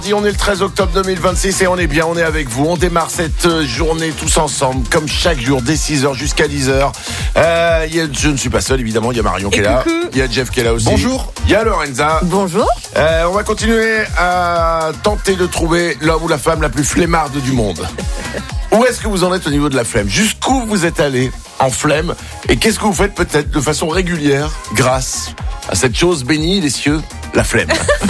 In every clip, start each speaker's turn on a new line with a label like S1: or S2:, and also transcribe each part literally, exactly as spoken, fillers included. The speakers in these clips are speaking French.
S1: On est le treize octobre deux mille vingt-six et on est bien, on est avec vous. On démarre cette journée tous ensemble, comme chaque jour, dès six heures jusqu'à dix heures. Euh, y a, je ne suis pas seul, évidemment, il y a Marion qui est là. Il y a Jeff qui est là aussi.
S2: Bonjour.
S1: Il y a Lorenza.
S3: Bonjour.
S1: Euh, on va continuer à tenter de trouver l'homme ou la femme la plus flemmarde du monde. Où est-ce que vous en êtes au niveau de la flemme? Jusqu'où vous êtes allé en flemme? Et qu'est-ce que vous faites peut-être de façon régulière grâce à cette chose bénie des cieux, la flemme?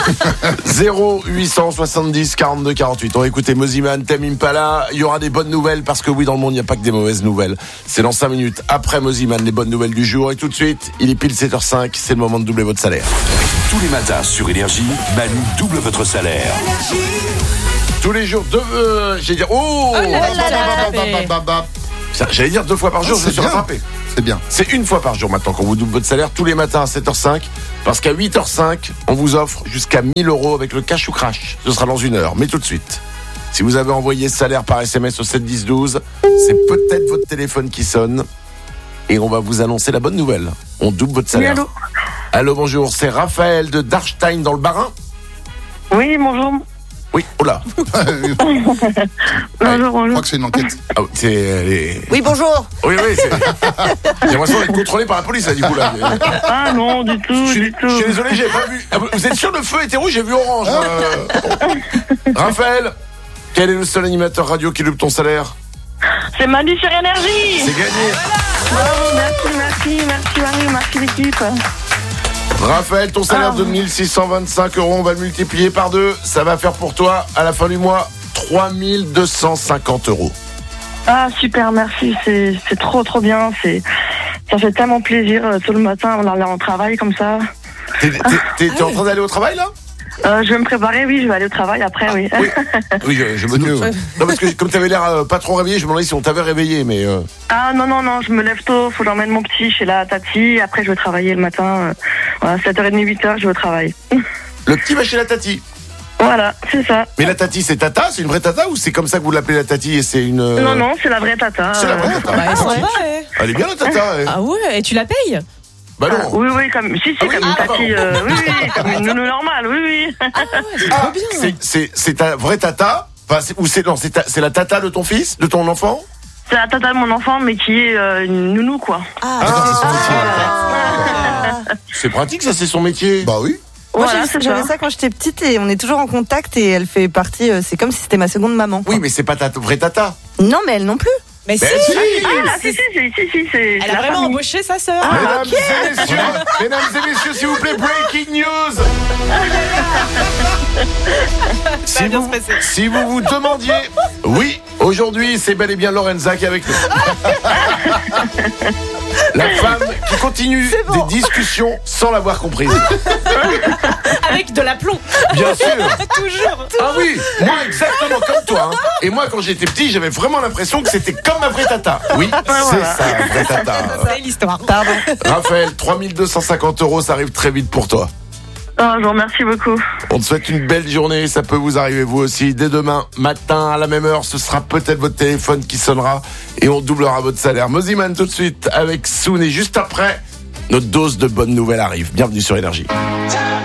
S1: zéro huit cent soixante-dix quarante-deux quarante-huit. On va écouter Mosiman, Tame Impala. Il y aura des bonnes nouvelles parce que oui, dans le monde, il n'y a pas que des mauvaises nouvelles. C'est dans cinq minutes après Mosiman, les bonnes nouvelles du jour. Et tout de suite, il est pile sept heures cinq. C'est le moment de doubler votre salaire.
S4: Tous les matins sur Énergie, Manu double votre salaire.
S1: Tous les jours, deux... Euh, j'allais dire... Oh,
S3: Oh là là là là.
S1: Ça, J'allais dire deux fois par jour,
S2: Ah,
S1: je me
S2: c'est
S1: suis
S2: bien.
S1: rattrapé.
S2: C'est bien.
S1: C'est une fois par jour maintenant qu'on vous double votre salaire, tous les matins à sept heures cinq. Parce qu'à huit heures cinq, on vous offre jusqu'à mille euros avec le cash ou crash. Ce sera dans une heure. Mais tout de suite, si vous avez envoyé ce salaire par S M S au sept dix douze, c'est peut-être votre téléphone qui sonne. Et on va vous annoncer la bonne nouvelle. On double votre salaire.
S5: Oui, allô.
S1: Allô, bonjour. C'est Raphaël de Darstein dans le Bas-Rhin.
S5: Oui, bonjour.
S1: Oui, oh là.
S5: Bonjour,
S2: Je
S5: bonjour.
S2: crois que c'est une enquête.
S1: Ah, c'est, les...
S3: Oui, bonjour.
S1: Oui, oui, c'est... J'ai l'impression d'être contrôlé par la police, là, du coup, là.
S5: Ah non, du tout,
S1: Je suis,
S5: du tout.
S1: je suis désolé, j'ai pas vu. Ah, vous êtes sûr, le feu était rouge, j'ai vu orange. moi. Bon. Raphaël, quel est le seul animateur radio qui loupe ton salaire?
S5: C'est Manu sur Énergie.
S1: C'est gagné.
S5: Bravo, merci, merci, merci Manu, merci l'équipe.
S1: Raphaël, ton salaire
S5: Ah.
S1: de mille six cent vingt-cinq euros, on va le multiplier par deux. Ça va faire pour toi, à la fin du mois, trois mille deux cent cinquante euros.
S5: Ah super, merci, c'est c'est trop trop bien. C'est ça fait tellement plaisir euh, tout le matin on aller en travail comme ça.
S1: T'es, t'es- t'es- t'es en train d'aller au travail, là?
S5: Euh, je vais me préparer, oui, je vais aller au travail après, oui.
S1: Oui, oui je, je me
S2: C'est
S1: doute.
S2: mieux, ouais.
S1: Non, parce que comme t'avais l'air euh, pas trop réveillé, je me demandais si on t'avait réveillé, mais... euh,
S5: Ah non non non, je me lève tôt, faut que j'emmène mon petit chez la tati. Après je vais travailler le matin. Euh, voilà, sept heures trente, huit heures, je vais au travail.
S1: Le petit va chez la tati.
S5: Voilà, c'est ça.
S1: Mais la tati, c'est tata? C'est une vraie tata ou c'est comme ça que vous l'appelez la tati et c'est une... euh,
S5: Non non, c'est la vraie tata.
S1: C'est la vraie
S5: euh,
S1: tata.
S3: Bah,
S1: Ah,
S3: sympa,
S1: ouais.
S3: ouais.
S1: Elle est bien, la tata. elle.
S3: Ah ouais, et tu la payes?
S1: Bah
S5: Ah,
S1: non.
S5: oui, oui, comme, si, si,
S1: Ah oui,
S5: comme une
S1: ah,
S5: tati, euh, oui, oui, comme une nounou normale, oui, oui.
S3: Ah ouais, c'est
S1: Ah,
S3: trop bien.
S1: c'est, c'est, c'est ta vraie tata? Enfin, c'est, ou c'est, non, c'est, ta- c'est la tata de ton fils, de ton enfant?
S5: C'est la tata de mon enfant, mais qui est euh, une nounou, quoi.
S3: Ah,
S2: D'accord, c'est son métier.
S3: ah.
S1: C'est pratique, ça, c'est son métier.
S2: Bah oui.
S3: Moi,
S5: Voilà,
S3: j'ai-
S5: c'est
S3: j'avais
S5: ça.
S3: ça quand j'étais petite et on est toujours en contact et elle fait partie, euh, c'est comme si c'était ma seconde maman.
S1: Oui, mais c'est pas ta t- vraie tata.
S3: Non, mais elle non plus.
S6: Mais
S1: Ben
S6: si,
S1: si.
S5: Ah, si, si, si, si, si, c'est
S6: elle
S5: c'est
S6: a
S5: la
S6: vraiment
S5: famille.
S6: embauché sa sœur.
S1: Mesdames et messieurs, mesdames et messieurs, s'il vous plaît, breaking news. Si
S6: va bien
S1: vous,
S6: se passer.
S1: si vous vous demandiez, oui, aujourd'hui, c'est bel et bien Lorenza qui est avec nous. La femme qui continue
S3: bon.
S1: des discussions sans l'avoir comprise.
S6: Avec de l'aplomb.
S1: Bien sûr.
S6: Toujours.
S1: Ah oui, moi exactement comme toi. hein. Et moi, quand j'étais petit, j'avais vraiment l'impression que c'était comme ma vraie tata. Oui, c'est ça, la vraie tata.
S6: C'est l'histoire.
S3: Pardon.
S1: Raphaël, trois mille deux cent cinquante euros, ça arrive très vite pour toi.
S5: Oh, je vous remercie beaucoup.
S1: On te souhaite une belle journée, ça peut vous arriver vous aussi. Dès demain matin à la même heure, ce sera peut-être votre téléphone qui sonnera et on doublera votre salaire. Mosiman tout de suite avec Soon et juste après, notre dose de bonnes nouvelles arrive. Bienvenue sur Énergie.